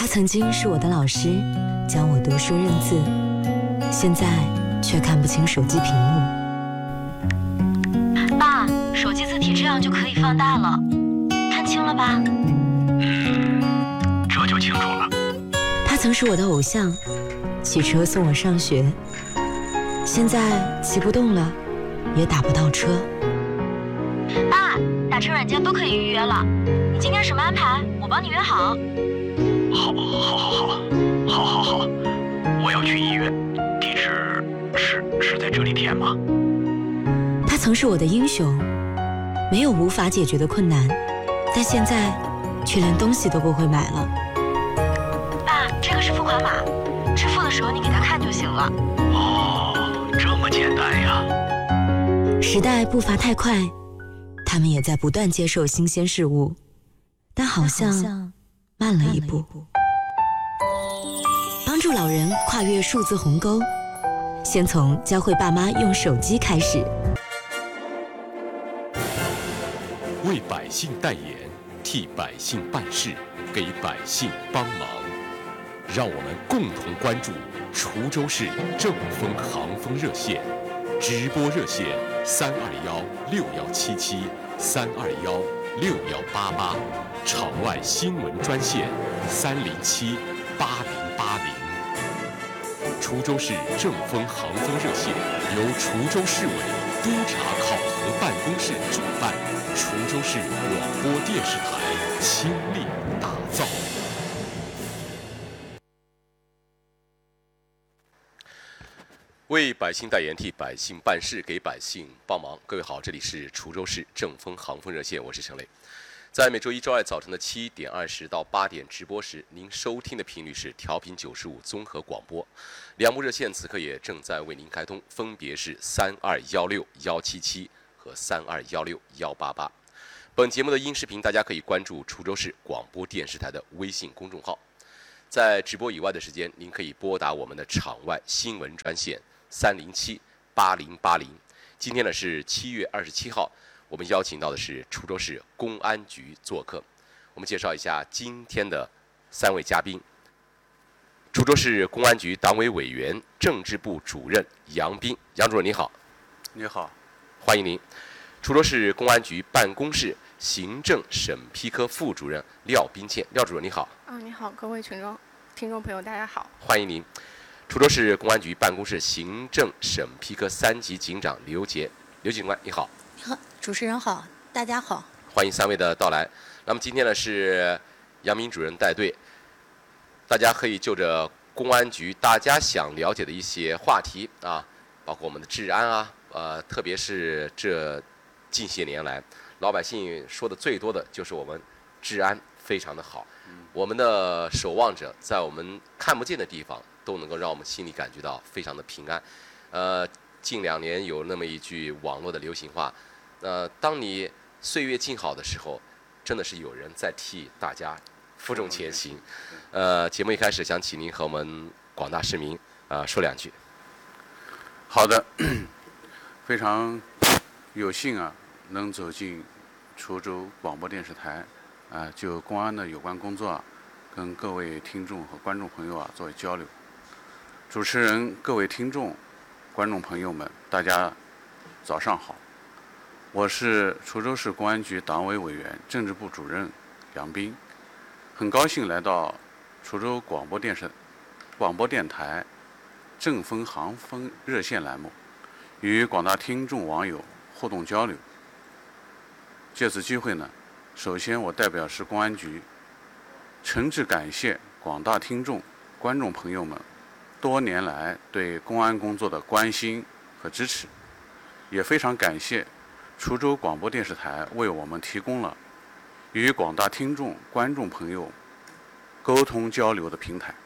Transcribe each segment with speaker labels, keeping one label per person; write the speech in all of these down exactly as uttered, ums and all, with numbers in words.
Speaker 1: 曾经是我的老师，教我读书认字，现在却看不清手机屏幕。
Speaker 2: 爸，手机字体这样就可以放大了，看清了吧？
Speaker 3: 嗯，这就清楚了。
Speaker 1: 他曾是我的偶像，骑车送我上学，现在骑不动了，也打不到车。
Speaker 2: 爸，打车软件都可以预约了，你今天什么安排？我帮你约好。
Speaker 3: 好，好，好，好，好，好，好，我要去医院，地址是是在这里填吗？
Speaker 1: 他曾是我的英雄，没有无法解决的困难，但现在却连东西都不会买了。
Speaker 2: 爸，这个是付款码，支付的时候你给他看就行了。
Speaker 3: 哦，这么简单呀！
Speaker 1: 时代步伐太快，他们也在不断接受新鲜事物，但好像慢了一步。帮助老人跨越数字鸿沟，先从教会爸妈用手机开始。
Speaker 4: 为百姓代言，替百姓办事，给百姓帮忙。让我们共同关注滁州市正风航风热线，直播热线三二幺六幺七七三二幺六幺八八，场外新闻专线三零七八零八零。滁州市正风航风热线由滁州市委督察考核办公室主办，滁州市广播电视台倾力打造。为百姓代言，替百姓办事，给百姓帮忙。各位好，这里是滁州市正风航风热线，我是陈磊。在每周一、周二早晨的七点二十到八点直播时，您收听的频率是调频九十五综合广播。两部热线此刻也正在为您开通，分别是三二幺六幺七七和三二幺六幺八八。本节目的音视频，大家可以关注滁州市广播电视台的微信公众号。在直播以外的时间，您可以拨打我们的场外新闻专线三零七八零八零。今天呢是七月二十七号。我们邀请到的是滁州市公安局做客。我们介绍一下今天的三位嘉宾：滁州市公安局党委委员、政治部主任杨斌，杨主任你好。
Speaker 5: 你好，
Speaker 4: 欢迎您。滁州市公安局办公室行政审批科副主任廖斌倩，廖主任你好。
Speaker 6: 啊，你好，各位群众听众朋友，大家好。
Speaker 4: 欢迎您。滁州市公安局办公室行政审批科三级警长刘杰，刘警官你好。
Speaker 7: 你好，主持人好，大家好，
Speaker 4: 欢迎三位的到来。那么今天呢是杨明主任带队，大家可以就着公安局大家想了解的一些话题啊，包括我们的治安啊，呃，特别是这近些年来，老百姓说的最多的就是我们治安非常的好，我们的守望者在我们看不见的地方都能够让我们心里感觉到非常的平安。呃，近两年有那么一句网络的流行话。呃，当你岁月静好的时候，真的是有人在替大家负重前行。呃，节目一开始想请您和我们广大市民啊、呃、说两句。
Speaker 5: 好的，非常有幸啊，能走进滁州广播电视台啊、呃，就公安的有关工作啊，跟各位听众和观众朋友啊作为交流。主持人、各位听众、观众朋友们，大家早上好。我是滁州市公安局党委委员、政治部主任杨斌，很高兴来到滁州广播电视广播电台正风航风热线栏目，与广大听众网友互动交流。借此机会呢，首先我代表市公安局诚挚感谢广大听众、观众朋友们多年来对公安工作的关心和支持，也非常感谢滁州广播电视台为我们提供了与广大听众、观众朋友沟通交流的平台。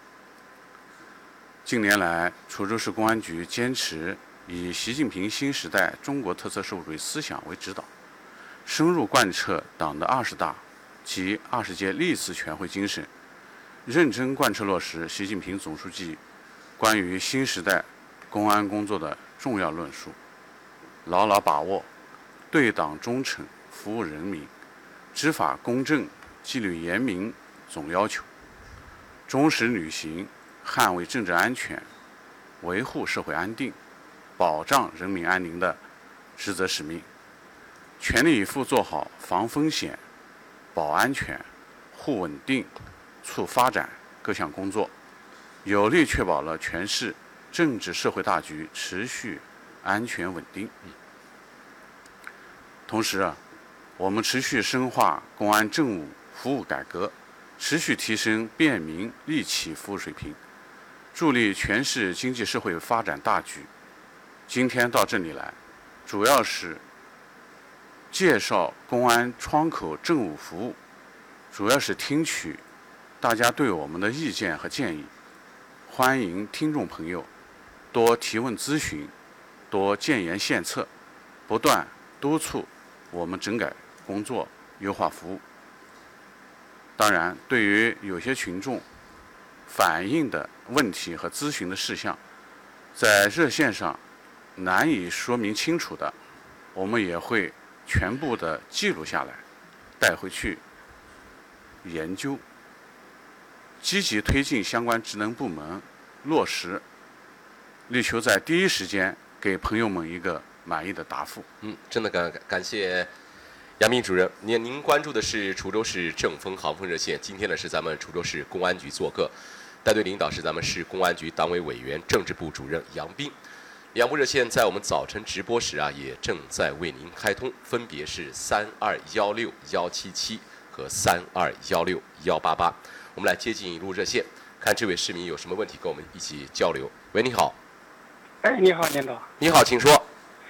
Speaker 5: 近年来，滁州市公安局坚持以习近平新时代中国特色社会主义思想为指导，深入贯彻党的二十大及二十届历次全会精神，认真贯彻落实习近平总书记关于新时代公安工作的重要论述，牢牢把握对党忠诚、服务人民、执法公正、纪律严明总要求， 忠实履行捍卫政治安全、维护社会安定、保障人民安宁的职责使命，全力以赴做好防风险、保安全、护稳定、促发展各项工作，有力确保了全市政治社会大局持续安全稳定。同时啊，我们持续深化公安政务服务改革，持续提升便民利企服务水平，助力全市经济社会发展大局。今天到这里来，主要是介绍公安窗口政务服务，主要是听取大家对我们的意见和建议，欢迎听众朋友多提问咨询，多建言献策，不断督促我们整改工作，优化服务。当然，对于有些群众反映的问题和咨询的事项，在热线上难以说明清楚的，我们也会全部的记录下来，带回去研究，积极推进相关职能部门落实，力求在第一时间给朋友们一个满意的答复。
Speaker 4: 嗯，真的感感谢杨明主任。您您关注的是滁州市政风航风热线，今天呢是咱们滁州市公安局做客，带队领导是咱们市公安局党委委员、政治部主任杨斌。两部热线在我们早晨直播时啊，也正在为您开通，分别是三二幺六幺七七和三二幺六幺八八。我们来接进一路热线，看这位市民有什么问题，跟我们一起交流。喂，你好。
Speaker 8: 哎，你好，领导。
Speaker 4: 你好，请说。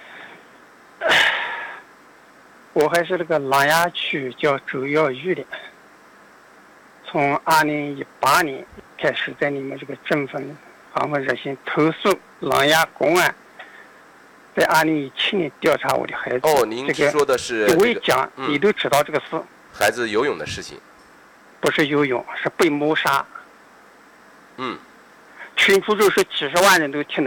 Speaker 8: 我还是那个琅琊区叫周耀玉的，从二零一八年开始在你们这个政风航风热线投诉琅琊公安，在二零一七年调查我的孩子。
Speaker 4: 哦，您说的是
Speaker 8: 这个一讲、
Speaker 4: 嗯、
Speaker 8: 你都知道这个事。
Speaker 4: 孩子游泳的事情。
Speaker 8: 不是游泳，是被谋杀。
Speaker 4: 嗯。
Speaker 8: 群滁州市几十万人都听得